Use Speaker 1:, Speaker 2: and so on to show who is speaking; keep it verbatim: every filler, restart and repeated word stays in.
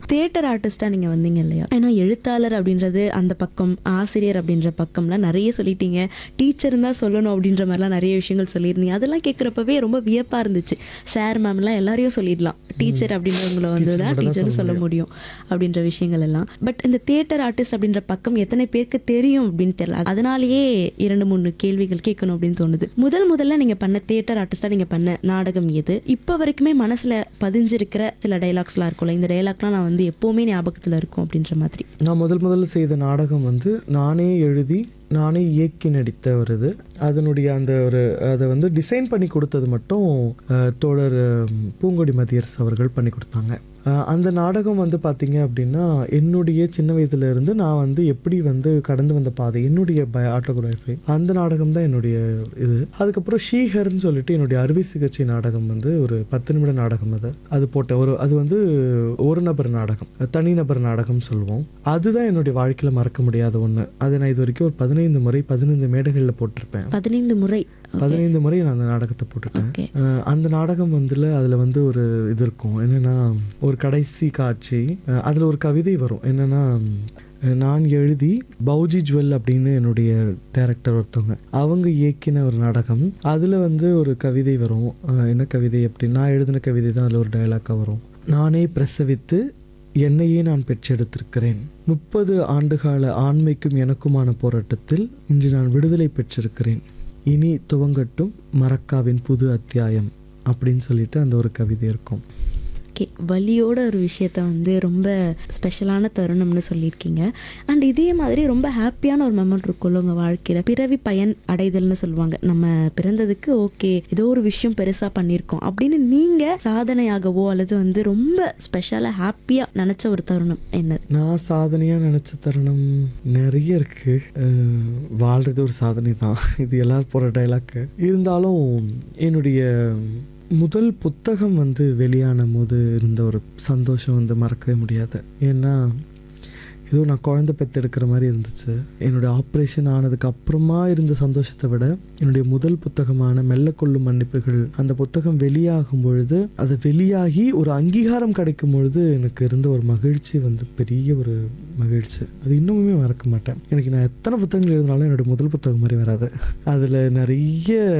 Speaker 1: Theatre ஆர்டிஸ்டா நீங்க வந்தீங்க இல்லையா? ஏன்னா எழுத்தாளர் அப்படின்றது அந்த பக்கம், ஆசிரியர் அப்படின்ற பக்கம்லாம் நிறைய சொல்லிட்டீங்க. டீச்சர் தான் சொல்லணும் அப்படின்ற மாதிரிலாம் நிறைய விஷயங்கள் சொல்லியிருந்தீங்க. அதெல்லாம் கேட்குறப்பவே ரொம்ப வியப்பா இருந்துச்சு. சார் மேம்லாம் எல்லாரையும் சொல்லிடலாம், டீச்சர் அப்படின்றவங்கள வந்து தான் டீச்சர்னு சொல்ல முடியும் அப்படின்ற விஷயங்கள் எல்லாம். பட் இந்த தியேட்டர் ஆர்டிஸ்ட் அப்படின்ற பக்கம் எத்தனை பேருக்கு தெரியும் அப்படின்னு தெரியல. அதனாலேயே இரண்டு மூணு கேள்விகள் கேட்கணும் அப்படின்னு தோணுது. முதல் முதல்ல நீங்க பண்ண தியேட்டர் ஆர்டிஸ்டா நீங்க பண்ண நாடகம் எது? இப்போ வரைக்குமே மனசுல பதிஞ்சிருக்கிற சில டைலாக்ஸ்லாம் இருக்கும்ல, இந்த டைலாக்லாம் நான் வந்து எப்பவுமே ஞாபகத்துல இருக்கும் அப்படின்ற மாதிரி.
Speaker 2: நான் முதல் முதல்ல செய்த நாடகம் வந்து நானே எழுதி நானே இயக்கி நடித்த ஒரு இது. அதனுடைய அந்த ஒரு அதை வந்து டிசைன் பண்ணி கொடுத்தது மட்டும் தோழர் பூங்கொடி மதியரசு அவர்கள் பண்ணி கொடுத்தாங்க. அந்த நாடகம் வந்து பார்த்தீங்க அப்படின்னா, என்னுடைய சின்ன வயதுலேருந்து நான் வந்து எப்படி வந்து கடந்து வந்த பாதை, என்னுடைய பய ஆட்டோகிராஃபி, அந்த நாடகம் தான் என்னுடைய இது. அதுக்கப்புறம் ஷீஹர்ன்னு சொல்லிட்டு என்னுடைய அறுவை சிகிச்சை நாடகம் வந்து ஒரு பத்து நிமிட நாடகம். அது அது போட்ட ஒரு அது வந்து ஒரு நபர் நாடகம், தனிநபர் நாடகம் சொல்லுவோம். அதுதான் என்னுடைய வாழ்க்கையில் மறக்க முடியாத ஒன்று. அதை நான் இது வரைக்கும் ஒரு பதினைந்து முறை பதினைந்து மேடைகளில் போட்டிருப்பேன்.
Speaker 1: பதினைந்து முறை
Speaker 2: பதினைந்து முறை நான் அந்த நாடகத்தை போட்டுட்டேன். அந்த நாடகம் வந்துல அதில் வந்து ஒரு இது இருக்கும், என்னென்னா ஒரு கடைசி காட்சி, அதில் ஒரு கவிதை வரும். என்னென்னா, நான் எழுதி பௌஜி ஜுவல் அப்படின்னு என்னுடைய டைரக்டர் ஒருத்தவங்க அவங்க இயக்கின ஒரு நாடகம். அதில் வந்து ஒரு கவிதை வரும். என்ன கவிதை அப்படின்னா, நான் எழுதின கவிதை தான் அதில் ஒரு டைலாக்காக வரும். நானே பிரசவித்து என்னையே நான் பெற்றெடுத்திருக்கிறேன். முப்பது ஆண்டுகால ஆண்மைக்கும் எனக்குமான போராட்டத்தில் இன்று நான் விடுதலை பெற்றிருக்கிறேன். இனி துவங்கட்டும் மரக்காவின் புது அத்தியாயம் அப்படின்னு சொல்லிட்டு அந்த ஒரு கவிதை இருக்கும்.
Speaker 1: ஓகே, வலியோட ஒரு விஷயத்த வந்து ரொம்ப ஸ்பெஷலான தருணம்னு சொல்லியிருக்கீங்க. அண்ட் இதே மாதிரி ரொம்ப ஹாப்பியான ஒரு மெமண்ட் இருக்கும்ல உங்கள் வாழ்க்கையில், பிறவி பயன் அடைதல்னு சொல்லுவாங்க. நம்ம பிறந்ததுக்கு ஓகே ஏதோ ஒரு விஷயம் பெருசாக பண்ணியிருக்கோம் அப்படின்னு நீங்கள் சாதனையாகவோ அல்லது வந்து ரொம்ப ஸ்பெஷலாக ஹாப்பியாக நினச்ச ஒரு தருணம் என்னது?
Speaker 2: நான் சாதனையாக நினச்ச தருணம் நிறைய இருக்குது. வாழ்கிறது ஒரு சாதனை தான், இது எல்லாரும் போகிற டைலாக்கு. இருந்தாலும் என்னுடைய முதல் புத்தகம் வந்து வெளியான போது இருந்த ஒரு சந்தோஷம் வந்து மறக்கவே முடியாது. ஏன்னா ஏதோ நான் குழந்தை பெற்றெடுக்கிற மாதிரி இருந்துச்சு. என்னுடைய ஆப்ரேஷன் ஆனதுக்கு அப்புறமா இருந்த சந்தோஷத்தை விட என்னுடைய முதல் புத்தகமான மெல்ல கொள்ளும் மன்னிப்புகள் அந்த புத்தகம் வெளியாகும் பொழுது, அது வெளியாகி ஒரு அங்கீகாரம் கிடைக்கும் பொழுது எனக்கு இருந்த ஒரு மகிழ்ச்சி வந்து பெரிய ஒரு மகிழ்ச்சி. அது இன்னுமே மறக்க மாட்டேன். எனக்கு நான் எத்தனை புத்தகங்கள் எழுதினாலும் என்னுடைய முதல் புத்தகம் மாதிரி வராது. அதில் நிறைய